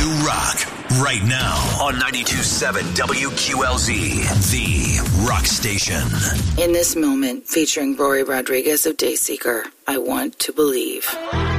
New rock right now on 92.7 WQLZ, the rock station. In this moment, featuring Rory Rodriguez of Dayseeker, I Want to Believe.